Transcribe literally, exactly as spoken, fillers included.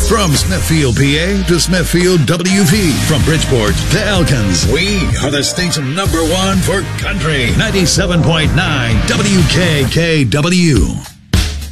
From Smithfield, P A to Smithfield, W V. From Bridgeport to Elkins. We are the state's number one for country. ninety-seven point nine W K K W.